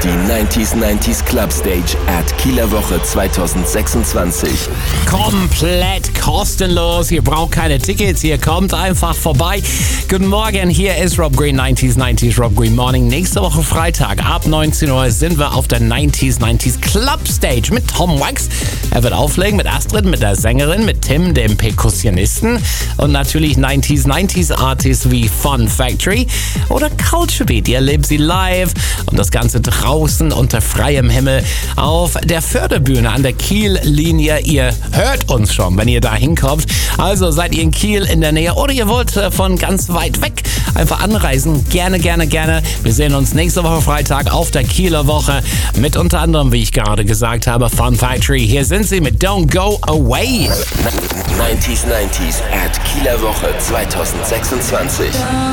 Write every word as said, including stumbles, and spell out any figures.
Die neunzig neunzig Club Stage at Kieler Woche zwanzig sechsundzwanzig. Komplett kostenlos. Ihr braucht keine Tickets. Ihr kommt einfach vorbei. Guten Morgen, hier ist Rob Green, neunzig neunzig Rob Green Morning. Nächste Woche Freitag ab neunzehn Uhr sind wir auf der neunzig neunzig Club Stage mit Tom Wax. Er wird auflegen mit Astrid, mit der Sängerin, mit Tim, dem Perkussionisten und natürlich neunzig neunzig Artists wie Fun Factory oder Culture Beat. Ihr erlebt sie live und das Ganze draußen unter freiem Himmel auf der Förderbühne an der Kiel-Linie. Ihr hört uns schon, wenn ihr da hinkommt. Also seid ihr in Kiel in der Nähe oder ihr wollt von ganz weit weg einfach anreisen. Gerne, gerne, gerne. Wir sehen uns nächste Woche Freitag auf der Kieler Woche mit unter anderem, wie ich gerade gesagt habe, Fun Factory. Hier sind sie mit Don't Go Away. neunzig neunzig at Kieler Woche zwanzig sechsundzwanzig.